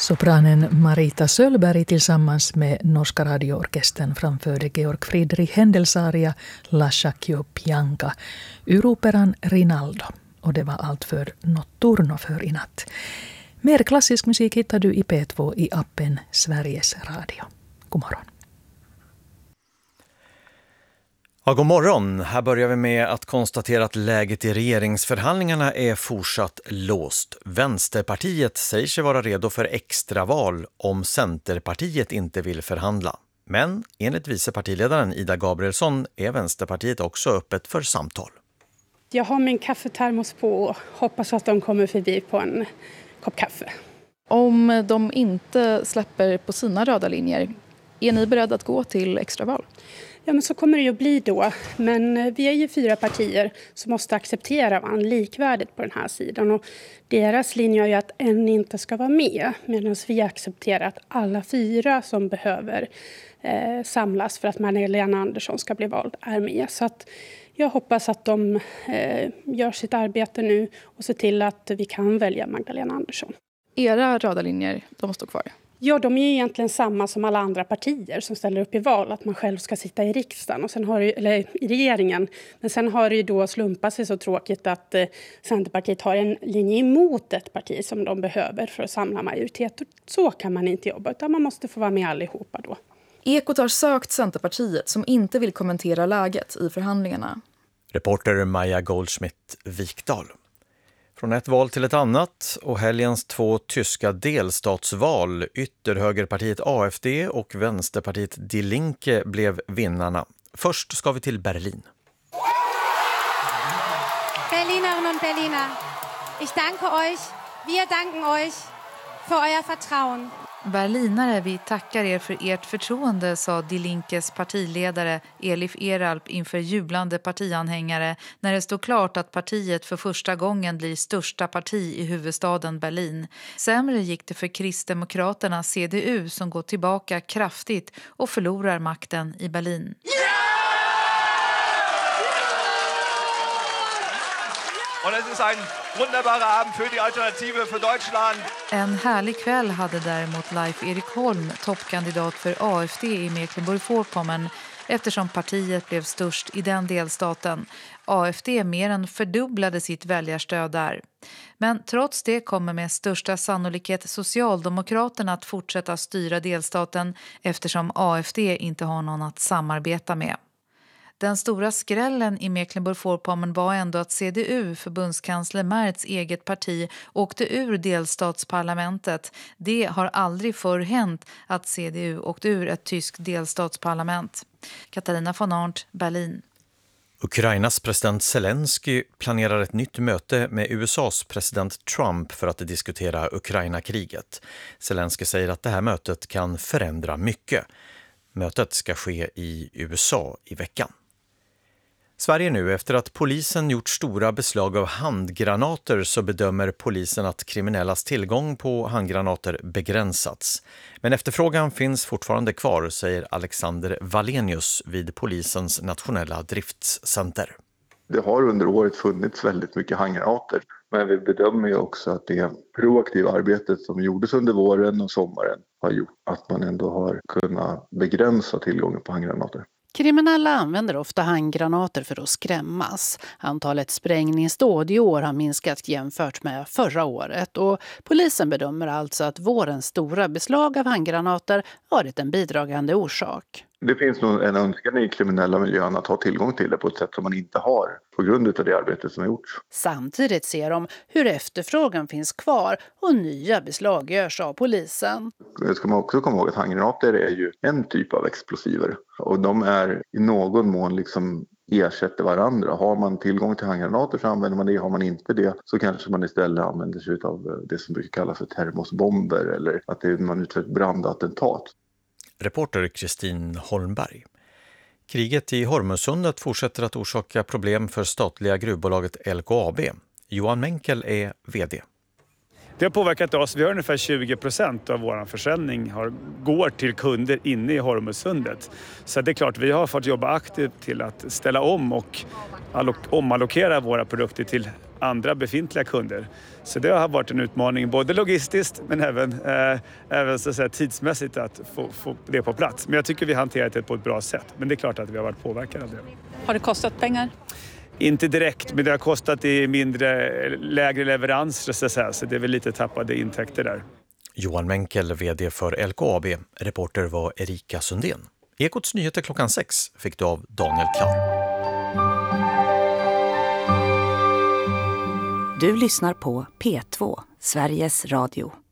Sopranen Marita Söllberg tillsammans med Norska radioorkestern framförde Georg Friedrich Händelsaria La Chacchio Bianca ur operan Rinaldo. Och det var allt för Notturno för i natt. Mer klassisk musik hittar du i P2 i appen Sveriges Radio. God morgon. Ja, god morgon. Här börjar vi med att konstatera att läget i regeringsförhandlingarna är fortsatt låst. Vänsterpartiet säger sig vara redo för extraval om Centerpartiet inte vill förhandla. Men enligt vicepartiledaren Ida Gabrielsson är Vänsterpartiet också öppet för samtal. Jag har min kaffetermos på och hoppas att de kommer förbi på en kopp kaffe. Om de inte släpper på sina röda linjer, är ni beredda att gå till extraval? Ja, men så kommer det ju bli då. Men vi är ju 4 partier som måste acceptera varandra likvärdigt på den här sidan. Och deras linje är ju att en inte ska vara med. Medan vi accepterar att alla 4 som behöver samlas för att Magdalena Andersson ska bli vald är med. Så att jag hoppas att de gör sitt arbete nu och ser till att vi kan välja Magdalena Andersson. Era röda linjer, de står kvar? Ja, de är ju egentligen samma som alla andra partier som ställer upp i val. Att man själv ska sitta i riksdagen, och sen har det, eller i regeringen. Men sen har det ju då slumpat sig så tråkigt att Centerpartiet har en linje emot ett parti som de behöver för att samla majoritet. Och så kan man inte jobba, utan man måste få vara med allihopa då. Ekot har sökt Centerpartiet som inte vill kommentera läget i förhandlingarna. Reporter Maja Goldschmidt-Vikdal. Från ett val till ett annat och helgens 2 tyska delstatsval, ytterhögerpartiet AfD och vänsterpartiet Die Linke blev vinnarna. Först ska vi till Berlin. Berlinerinnen und Berliner, ich danke euch, wir danken euch för euer Vertrauen. Berlinare, vi tackar er för ert förtroende, sa Die Linkes partiledare Elif Eralp inför jublande partianhängare när det stod klart att partiet för första gången blir största parti i huvudstaden Berlin. Sämre gick det för kristdemokraterna CDU som går tillbaka kraftigt och förlorar makten i Berlin. Und es ist ein wunderbarer Abend für die Alternative für Deutschland. En härlig kväll hade däremot Leif Erik Holm, toppkandidat för AfD i Mecklenburg-Vorpommern, eftersom partiet blev störst i den delstaten. AfD mer än fördubblade sitt väljarstöd där. Men trots det kommer med största sannolikhet Socialdemokraterna att fortsätta styra delstaten eftersom AfD inte har någon att samarbeta med. Den stora skrällen i Mecklenburg-Vorpommern var ändå att CDU, förbundskansler Merz eget parti, åkte ur delstatsparlamentet. Det har aldrig förr hänt att CDU åkte ur ett tyskt delstatsparlament. Katarina von Arndt, Berlin. Ukrainas president Zelensky planerar ett nytt möte med USAs president Trump för att diskutera Ukraina-kriget. Zelensky säger att det här mötet kan förändra mycket. Mötet ska ske i USA i veckan. Sverige nu, efter att polisen gjort stora beslag av handgranater så bedömer polisen att kriminellas tillgång på handgranater begränsats. Men efterfrågan finns fortfarande kvar, säger Alexander Wallenius vid polisens nationella driftscenter. Det har under året funnits väldigt mycket handgranater, men vi bedömer ju också att det proaktiva arbetet som gjordes under våren och sommaren har gjort att man ändå har kunnat begränsa tillgången på handgranater. Kriminella använder ofta handgranater för att skrämmas. Antalet sprängningsdåd i år har minskat jämfört med förra året. Och polisen bedömer alltså att vårens stora beslag av handgranater varit en bidragande orsak. Det finns nog en önskan i kriminella miljön att ha tillgång till det på ett sätt som man inte har på grund av det arbete som har gjorts. Samtidigt ser de hur efterfrågan finns kvar och nya beslag görs av polisen. Det ska man också komma ihåg att handgranater är ju en typ av explosiver. Och de är i någon mån liksom ersätter varandra. Har man tillgång till handgranater så använder man det. Har man inte det så kanske man istället använder sig av det som brukar kallas för termosbomber. Eller att man utför ett brandattentat. Reporter Kristin Holmberg. Kriget i Hormuzsundet fortsätter att orsaka problem för statliga gruvbolaget LKAB. Johan Menkel är vd. Det har påverkat oss. Vi har ungefär 20% av vår försäljning går till kunder inne i Hormuzsundet. Så det är klart, vi har fått jobba aktivt till att ställa om och omallokera våra produkter till andra befintliga kunder. Så det har varit en utmaning både logistiskt men även så att säga, tidsmässigt att få det på plats. Men jag tycker vi hanterat det på ett bra sätt. Men det är klart att vi har varit påverkade av det. Har det kostat pengar? Inte direkt, men det har kostat i lägre leveranser så att säga. Så det är väl lite tappade intäkter där. Johan Menkel, vd för LKAB. Reporter var Erika Sundén. Ekots nyheter 6:00 fick du av Daniel Klar. Du lyssnar på P2, Sveriges Radio.